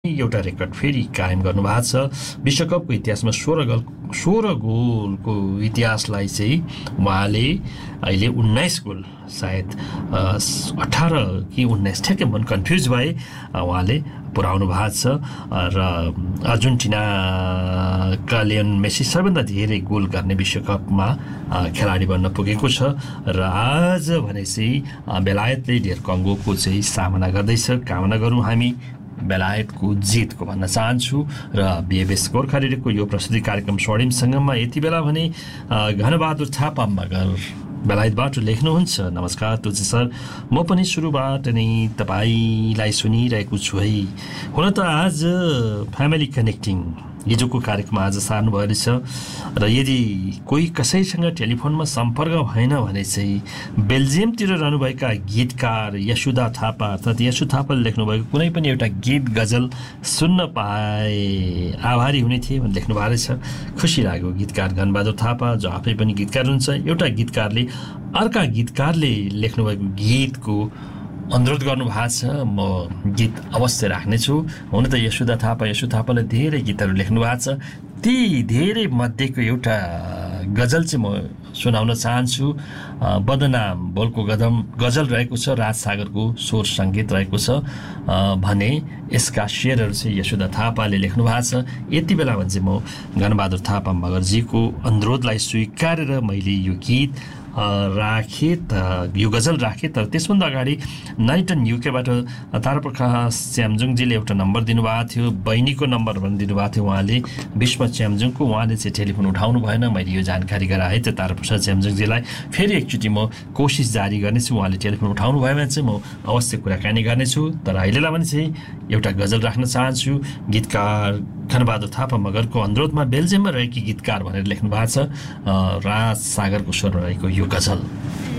एउटा रेकर्ड फेरि कायम गर्नुभएको छ। विश्वकपको इतिहासमा 16 गोलको इतिहासलाई चाहिँ उहाँले अहिले 19 गोल सायद 18 कि 19 ठ्याक्कै मन कन्फ्युज भए उहाँले पुर्याउनु भएको छ र अर्जेन्टिनाका लियोन मेसी सबैभन्दा धेरै गोल गर्ने विश्वकपमा खेलाडी बन्न पुगेको छ र आज भने चाहिँ बेलायतले डियर कङ्गोको चाहिँ सामना गर्दैछ। कामना गरौँ हामी बेलायतको जितको भन्न चाहन्छु र बिएबएस गोर्खा रेडियोको यो प्रस्तुति कार्यक्रम स्वर्णिम सङ्गममा यति बेला भने घनबहादुर थापा मगर बेलायतबाट लेख्नुहुन्छ, नमस्कार तुलसी सर, म पनि सुरुबाट नै तपाईँलाई सुनिरहेको छु है। हुन त आज फ्यामिली कनेक्टिङ हिजोको कार्यक्रम आज सार्नु भयो रहेछ र यदि कोही कसैसँग टेलिफोनमा सम्पर्क भएन भने चाहिँ बेल्जियमतिर रहनुभएका गीतकार यशुदा थापा अर्थात् यशु थापाले लेख्नुभएको कुनै पनि एउटा गीत गजल सुन्न पाए आभारी हुने थिए भनेर लेख्नु भएको रहेछ। खुसी लाग्यो। गीतकार घनबहादुर थापा जो आफै पनि गीतकार हुनुहुन्छ, एउटा गीतकारले अर्का गीतकारले लेख्नुभएको गीतको अनुरोध गर्नुभएको छ। म गीत अवश्य राख्नेछु। हुन त यशु थापाले धेरै गीतहरू लेख्नु भएको छ। ती धेरै मध्येको एउटा गजल चाहिँ म सुनाउन चाहन्छु। बदनाम बोलको गजल रहेको छ, राजसागरको स्वर सङ्गीत रहेको छ भने यसका शेरहरू चाहिँ यशोदा थापाले लेख्नु भएको छ। यति बेला भने चाहिँ म घनबहादुर थापा मगरजीको अनुरोधलाई स्वीकारेर मैले यो गीत यो गजल राखेँ। तर त्यसभन्दा अगाडि नाइटन युकेबाट ताराप्रकाश च्याम्जुङजीले एउटा नम्बर दिनुभएको थियो, बहिनीको नम्बर पनि दिनुभएको थियो उहाँले, विश्व च्याम्जुङको। उहाँले चाहिँ टेलिफोन उठाउनु भएन। मैले यो जानकारी गराएँ त्यो ताराप्रकाश च्याम्जुङजीलाई। फेरि एकचोटि म कोसिस जारी गर्नेछु। उहाँले टेलिफोन उठाउनु भयो भने चाहिँ म अवश्य कुराकानी गर्नेछु। तर अहिलेलाई पनि चाहिँ एउटा गजल राख्न चाहन्छु। गीतकार घनबहादुर थापा मगरको अनुरोधमा बेल्जियममा रहेकी गीतकार भनेर लेख्नु भएको छ। राज सागरको स्वरमा रहेको यो गजल।